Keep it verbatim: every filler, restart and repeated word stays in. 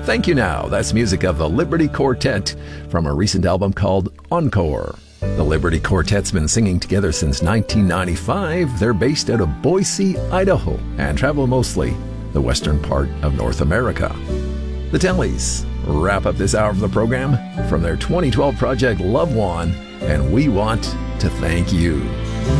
Thank You Now. That's music of the Liberty Quartet from a recent album called Encore. The Liberty Quartet's been singing together since nineteen ninety-five. They're based out of Boise, Idaho, and travel mostly the western part of North America. The Tellys wrap up this hour of the program from their twenty twelve project Love One, and we want to thank you.